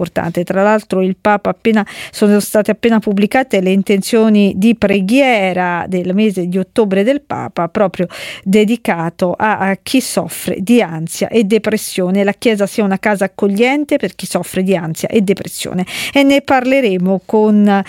importante. Tra l'altro sono state appena pubblicate le intenzioni di preghiera del mese di ottobre del Papa, proprio dedicato a chi soffre di ansia e depressione. La Chiesa sia una casa accogliente per chi soffre di ansia e depressione, e ne parleremo con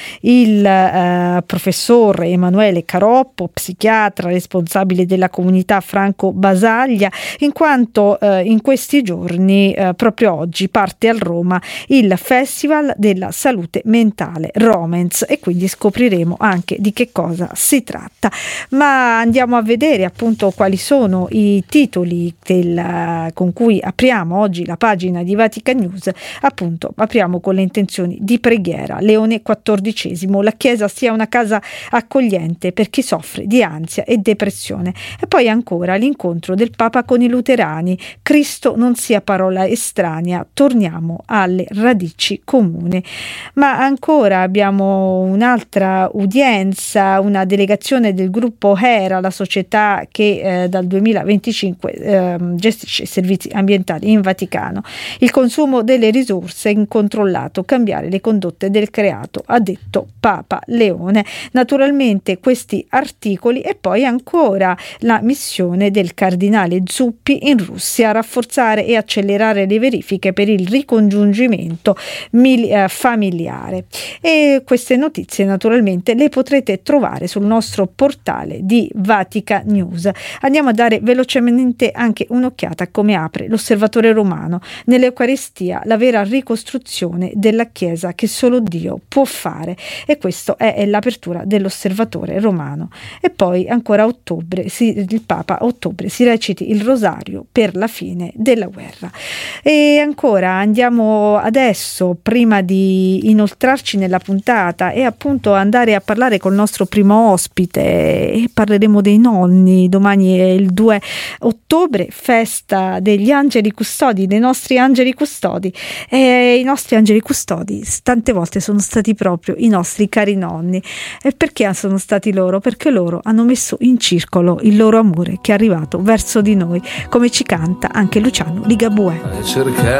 il professor Emanuele Caroppo, psichiatra responsabile della comunità Franco Basaglia, in quanto in questi giorni, proprio oggi, parte a Roma il Festival della Salute Mentale Romance, e quindi scopriremo anche di che cosa si tratta. Ma andiamo a vedere appunto quali sono i titoli con cui apriamo oggi la pagina di Vatican News. Appunto, apriamo con le intenzioni di preghiera. Leone XIV: la Chiesa sia una casa accogliente per chi soffre di ansia e depressione. E poi ancora l'incontro del Papa con i luterani: Cristo non sia parola estranea, torniamo alle radici comuni. Ma ancora abbiamo un'altra udienza, una delegazione del gruppo HERA, la società che dal 2025 gestisce servizi ambientali in Vaticano. Il consumo delle risorse incontrollato, cambiare le condotte del creato, ha detto Papa Leone. Naturalmente questi articoli, e poi ancora la missione del cardinale Zuppi in Russia: rafforzare e accelerare le verifiche per il ricongiungimento familiare. E queste notizie naturalmente le potrete trovare sul nostro portale di Vatican News. Andiamo a dare velocemente anche un'occhiata a come apre l'Osservatore Romano. Nell'Eucaristia la vera ricostruzione della Chiesa che solo Dio può fare, e questo è l'apertura dell'Osservatore Romano. E poi ancora il Papa a ottobre si reciti il rosario per la fine della guerra. E ancora andiamo adesso, prima di inoltrarci nella puntata e appunto andare a parlare col nostro primo ospite, e parleremo dei nonni. Domani è il 2 ottobre, festa degli angeli custodi, dei nostri angeli custodi, e i nostri angeli custodi tante volte sono stati proprio i nostri cari nonni. E perché sono stati loro? Perché loro hanno messo in circolo il loro amore che è arrivato verso di noi, come ci canta anche Luciano Ligabue.